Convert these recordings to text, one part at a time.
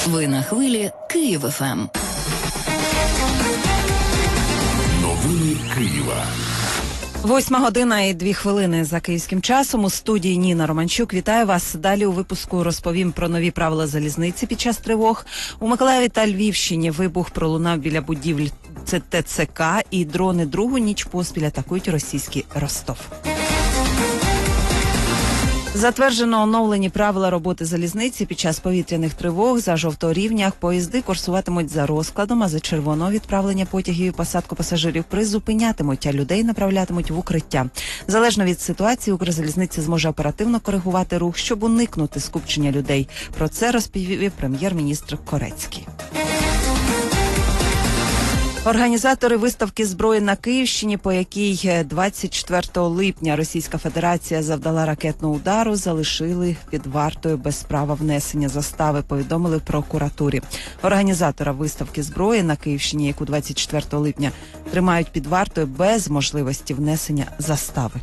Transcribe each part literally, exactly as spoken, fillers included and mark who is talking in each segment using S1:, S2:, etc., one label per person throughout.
S1: Ви на хвилі Київ еф ем.
S2: Новини Києва.
S3: Восьма година і дві хвилини за київським часом. У студії Ніна Романчук. Вітаю вас. Далі у випуску розповім про нові правила залізниці під час тривог. У Миколаєві та Львівщині вибух пролунав біля будівель Те Це Ка, і дрони другу ніч поспіль атакують російський Ростов. Затверджено оновлені правила роботи залізниці під час повітряних тривог. За жовтого рівня поїзди курсуватимуть за розкладом, а за червоного відправлення потягів і посадку пасажирів призупинятимуть, а людей направлятимуть в укриття. Залежно від ситуації, Укрзалізниця зможе оперативно коригувати рух, щоб уникнути скупчення людей. Про це розповів прем'єр-міністр Корецький. Організатори виставки зброї на Київщині, по якій двадцять четвертого липня Російська Федерація завдала ракетного удару, залишили під вартою без права внесення застави, повідомили в прокуратурі. Організатора виставки зброї на Київщині, яку двадцять четвертого липня тримають під вартою без можливості внесення застави.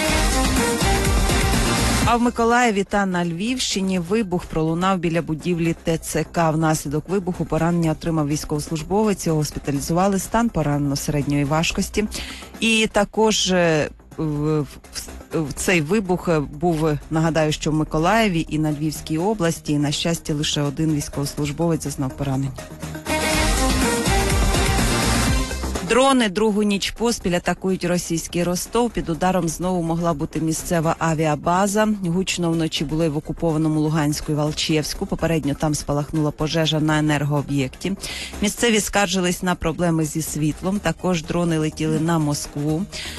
S3: А в Миколаєві та на Львівщині вибух пролунав біля будівлі Те Це Ка. Внаслідок вибуху поранення отримав військовослужбовець. Його госпіталізували, стан поранено середньої важкості. І також в, в, в цей вибух був, нагадаю, що в Миколаєві і на Львівській області. І, на щастя, лише один військовослужбовець зазнав поранення. Дрони другу ніч поспіль атакують російський Ростов. Під ударом знову могла бути місцева авіабаза. Гучно вночі були в окупованому Луганську і Валчевську. Попередньо там спалахнула пожежа на енергооб'єкті. Місцеві скаржились на проблеми зі світлом. Також дрони летіли на Москву.